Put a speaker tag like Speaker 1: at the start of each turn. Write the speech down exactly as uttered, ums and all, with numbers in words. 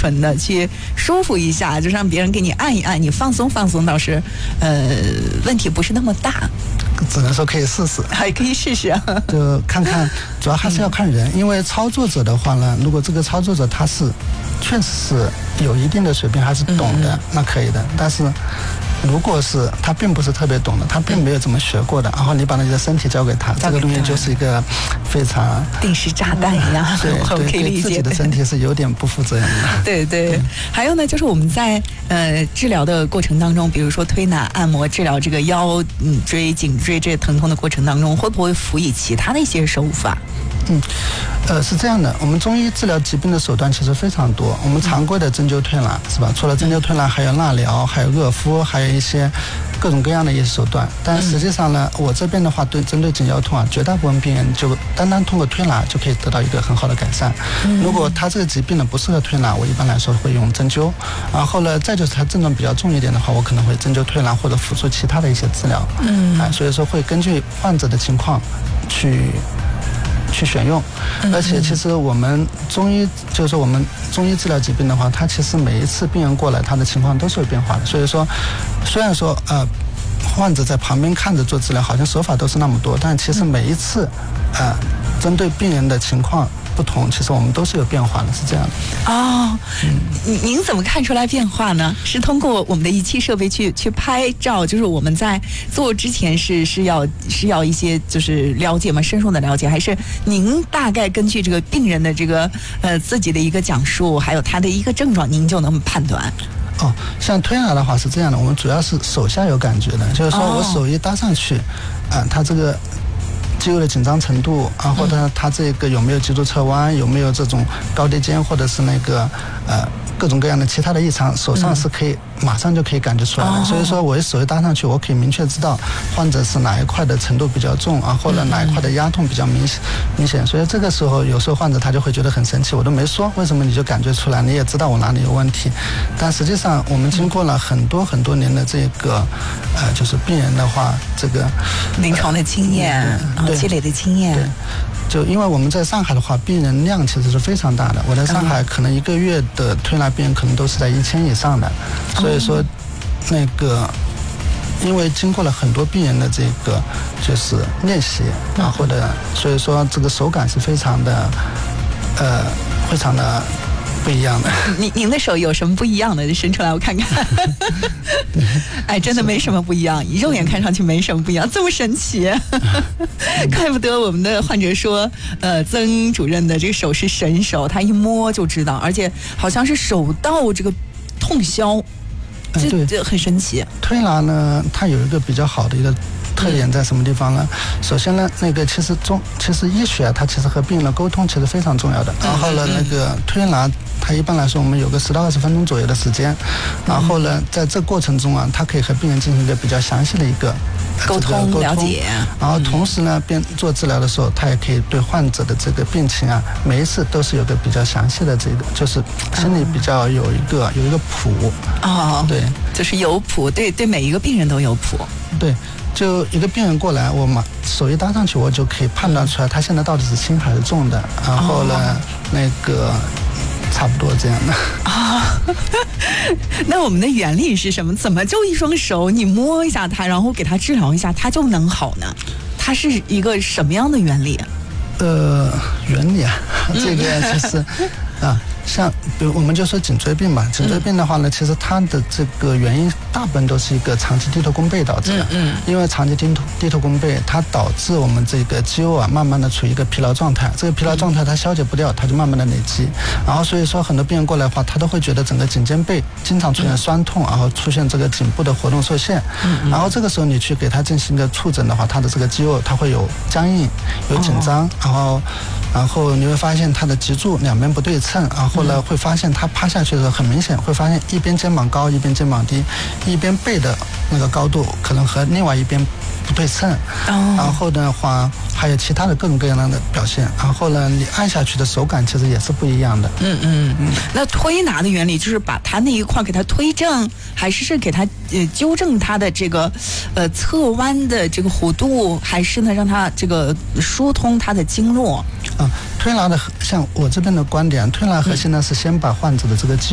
Speaker 1: 纯的去舒服一下，就让别人给你按一按，你放松放松，倒是呃问题不是那么大。
Speaker 2: 只能说可以试试，
Speaker 1: 还可以试试啊，
Speaker 2: 就看看，主要还是要看人，因为操作者的话呢，如果这个操作者他是确实是有一定的水平，还是懂的，那可以的。但是如果是他并不是特别懂的，他并没有怎么学过的，然后你把你的身体交给他，这个东西就是一个非常
Speaker 1: 定时炸弹一样，
Speaker 2: 对对，
Speaker 1: 可以理解，
Speaker 2: 对自己的身体是有点不负责任的。
Speaker 1: 对对，还有呢，就是我们在呃治疗的过程当中，比如说推拿、按摩治疗这个腰、嗯椎、颈椎这些疼痛的过程当中，会不会辅以其他的一些手法？
Speaker 2: 嗯，呃，是这样的，我们中医治疗疾病的手段其实非常多。我们常规的针灸推拿是吧？除了针灸推拿，还有蜡疗，还有热敷，还有一些各种各样的一些手段。但实际上呢，我这边的话，对针对颈腰痛啊，绝大部分病人就单单通过推拿就可以得到一个很好的改善。如果他这个疾病呢不适合推拿，我一般来说会用针灸。然后呢，再就是他症状比较重一点的话，我可能会针灸推拿或者辅助其他的一些治疗。嗯，啊，所以说会根据患者的情况去。去选用，而且其实我们中医就是说我们中医治疗疾病的话，它其实每一次病人过来，他的情况都是有变化的。所以说，虽然说呃患者在旁边看着做治疗，好像手法都是那么多，但其实每一次呃针对病人的情况不同，其实我们都是有变化的，是这样的。
Speaker 1: 哦，嗯、您怎么看出来变化呢？是通过我们的仪器设备去去拍照，就是我们在做之前是是要是要一些就是了解吗？深入的了解，还是您大概根据这个病人的这个呃自己的一个讲述，还有他的一个症状，您就能判断？
Speaker 2: 哦，像推拿的话是这样的，我们主要是手下有感觉的，就是说我手一搭上去，啊、呃，它这个肌肉的紧张程度啊，或者它这个有没有脊柱侧弯，有没有这种高低肩，或者是那个呃各种各样的其他的异常，手上是可以马上就可以感觉出来的。嗯、所以说我一手一搭上去，我可以明确知道患者是哪一块的程度比较重啊，或者哪一块的压痛比较明显明显。所以这个时候有时候患者他就会觉得很神奇，我都没说，为什么你就感觉出来？你也知道我哪里有问题，但实际上我们经过了很多很多年的这个呃，就是病人的话，这个
Speaker 1: 临床的经验，然后积累的经验。
Speaker 2: 对，就因为我们在上海的话，病人量其实是非常大的。我在上海可能一个月的推拿病人可能都是在一千以上的，所以说那个因为经过了很多病人的这个就是练习啊，或者所以说这个手感是非常的呃非常的不一样的。
Speaker 1: 您您的手有什么不一样的？伸出来我看看。哎，真的没什么不一样，肉眼看上去没什么不一样，这么神奇。怪不得我们的患者说，呃，曾主任的这个手是神手，他一摸就知道，而且好像是手到这个痛消，这这很神奇。
Speaker 2: 推拿呢，它有一个比较好的一个特点在什么地方呢？首先呢，那个其实中其实医学它其实和病人的沟通其实非常重要的。然后呢，那个推拿它一般来说我们有个十到二十分钟左右的时间，然后呢，在这过程中啊，它可以和病人进行一个比较详细的一个
Speaker 1: 沟通了解。
Speaker 2: 然后同时呢，边做治疗的时候，它也可以对患者的这个病情啊，每一次都是有个比较详细的这个，就是心里比较有一个有一个谱。
Speaker 1: 哦，对，就是有谱，对对，每一个病人都有谱。
Speaker 2: 对。就一个病人过来，我马手一搭上去，我就可以判断出来他现在到底是轻还是重的。然后呢，哦、那个差不多这样的。
Speaker 1: 啊、哦，那我们的原理是什么？怎么就一双手你摸一下它，然后给它治疗一下，它就能好呢？它是一个什么样的原理？
Speaker 2: 呃，原理啊，这个其实啊。像比如我们就说颈椎病吧，颈椎病的话呢，其实它的这个原因大部分都是一个长期低头弓背导致的。嗯，嗯因为长期低头低头弓背，它导致我们这个肌肉啊，慢慢的处于一个疲劳状态。这个疲劳状态它消解不掉，它就慢慢的累积。然后所以说很多病人过来的话，他都会觉得整个颈肩背经常出现酸痛，然后出现这个颈部的活动受限。嗯，然后这个时候你去给他进行一个触诊的话，他的这个肌肉它会有僵硬、有紧张，然后然后你会发现他的脊柱两边不对称，然后呢会发现他趴下去的时候很明显会发现一边肩膀高一边肩膀低，一边背的那个高度可能和另外一边不对称。哦，然后的话还有其他的各种各样的表现，然后呢你按下去的手感其实也是不一样的。
Speaker 1: 嗯嗯嗯。那推拿的原理就是把它那一块给它推正，还是是给它呃纠正它的这个呃侧弯的这个弧度，还是呢让它这个疏通它的经络？
Speaker 2: 啊，推拿的像我这边的观点，推拿核心呢是先把患者的这个肌